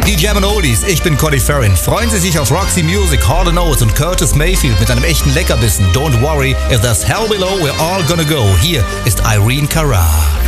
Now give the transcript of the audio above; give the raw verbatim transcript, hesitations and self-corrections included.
Die Jammin' Oldies, ich bin Conny Farrin. Freuen Sie sich auf Roxy Music, Hall and Oates und Curtis Mayfield mit einem echten Leckerbissen. Don't worry, if there's hell below, we're all gonna go. Hier ist Irene Cara.